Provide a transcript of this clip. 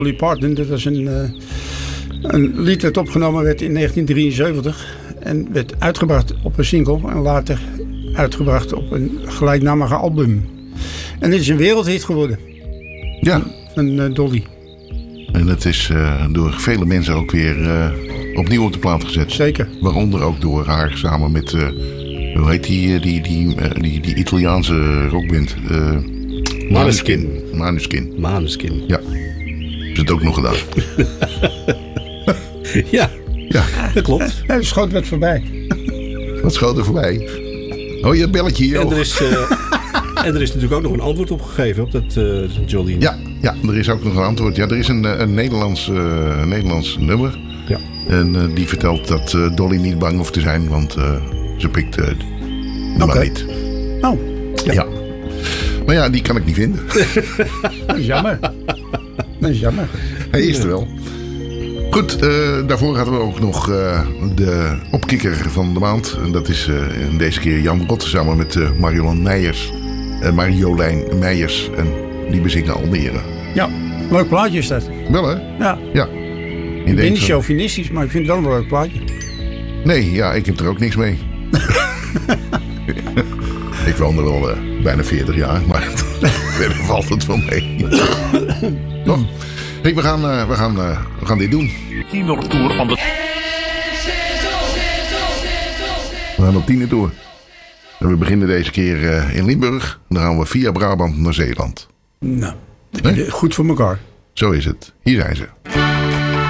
Dolly Parton, dat was een lied dat opgenomen werd in 1973. En werd uitgebracht op een single en later uitgebracht op een gelijknamige album. En dit is een wereldhit geworden. Ja. Van Dolly. En het is door vele mensen ook weer opnieuw op de plaat gezet. Zeker. Waaronder ook door haar samen met, hoe heet die Italiaanse rockband? Maneskin. Ja. Is het ook nog gedaan. Ja, dat klopt. Er schoot wat voorbij. Wat schoot er voorbij? Oh, je belletje hier. En er is natuurlijk ook nog een antwoord op gegeven op dat Jolene. Ja, er is ook nog een antwoord. Ja, er is een Nederlands nummer. Ja. En die vertelt dat Dolly niet bang hoeft te zijn, want ze pikt de man niet. Oh. Ja. Maar ja, die kan ik niet vinden. Dat is jammer. Hij is er wel. Goed, daarvoor hadden we ook nog de opkikker van de maand. En dat is deze keer Jan Rot samen met Marjolein Meijers. En die bezingen Almere. Ja, leuk plaatje is dat. Wel hè? Ja. Ik ben niet van... chauvinistisch, maar ik vind het wel een leuk plaatje. Nee, ja, ik heb er ook niks mee. Ik woon er al bijna 40 jaar, maar verder valt het wel mee. Toch? Hey, we gaan dit doen. Tienertour van de... We gaan op tienertour. En we beginnen deze keer in Limburg. Dan gaan we via Brabant naar Zeeland. Nou, goed voor elkaar. Zo is het. Hier zijn ze.